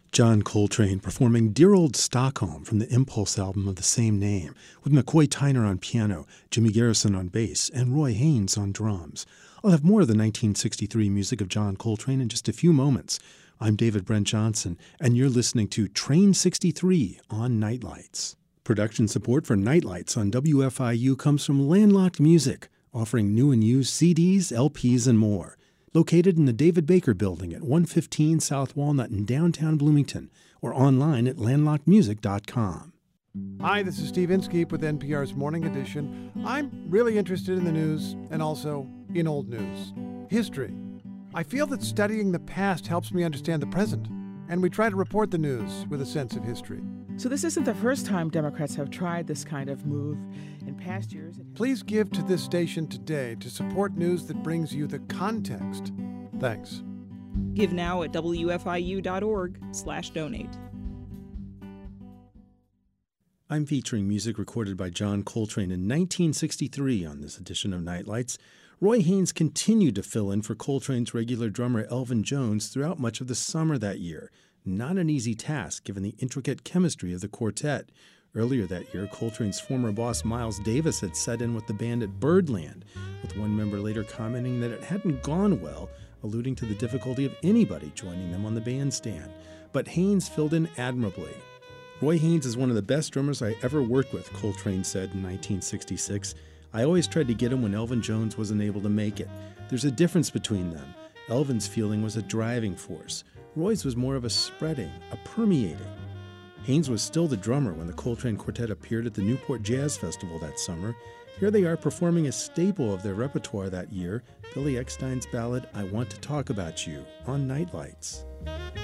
John Coltrane performing Dear Old Stockholm from the Impulse album of the same name, with McCoy Tyner on piano, Jimmy Garrison on bass, and Roy Haynes on drums. I'll have more of the 1963 music of John Coltrane in just a few moments. I'm David Brent Johnson, and you're listening to Train 63 on Nightlights. Production support for Nightlights on WFIU comes from Landlocked Music, offering new and used CDs, LPs, and more. Located in the David Baker Building at 115 South Walnut in downtown Bloomington, or online at landlockedmusic.com. Hi, this is Steve Inskeep with NPR's Morning Edition. I'm really interested in the news and also in old news. History. I feel that studying the past helps me understand the present, and we try to report the news with a sense of history. So this isn't the first time Democrats have tried this kind of move in past years. Please give to this station today to support news that brings you the context. Thanks. Give now at wfiu.org/donate. I'm featuring music recorded by John Coltrane in 1963 on this edition of Nightlights. Roy Haynes continued to fill in for Coltrane's regular drummer Elvin Jones throughout much of the summer that year. Not an easy task given the intricate chemistry of the quartet. Earlier that year, Coltrane's former boss Miles Davis had set in with the band at Birdland, with one member later commenting that it hadn't gone well, alluding to the difficulty of anybody joining them on the bandstand. But Haynes filled in admirably. Roy Haynes is one of the best drummers I ever worked with, Coltrane said in 1966. I always tried to get him when Elvin Jones wasn't able to make it. There's a difference between them. Elvin's feeling was a driving force. Roy's was more of a spreading, a permeating. Haynes was still the drummer when the Coltrane Quartet appeared at the Newport Jazz Festival that summer. Here they are performing a staple of their repertoire that year, Billy Eckstine's ballad, I Want to Talk About You, on Nightlights.